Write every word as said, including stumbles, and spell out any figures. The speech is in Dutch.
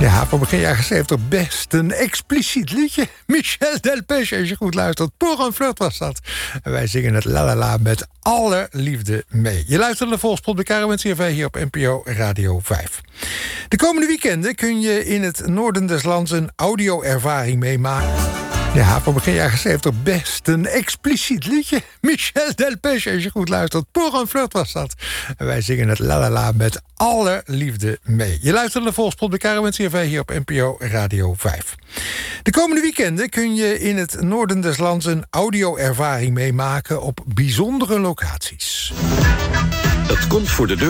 Ja, van begin jaren zeventig best een expliciet liedje. Michel Delpech, als je goed luistert. Pour un flirt was dat. En wij zingen het la la la met alle liefde mee. Je luistert naar Volkskrant bij Karo en C R V hier op N P O Radio vijf. De komende weekenden kun je in het noorden des lands een audio-ervaring meemaken. Ja, van begin jaren zeventig best een expliciet liedje. Michel Delpech, als je goed luistert. Pour un flirt was dat. En wij zingen het la la la met alle liefde mee. Je luistert naar Volkskrant bij Karo en C R V hier op N P O Radio vijf. De komende weekenden kun je in het noorden des lands een audio-ervaring meemaken op bijzondere locaties. Het komt voor de deur.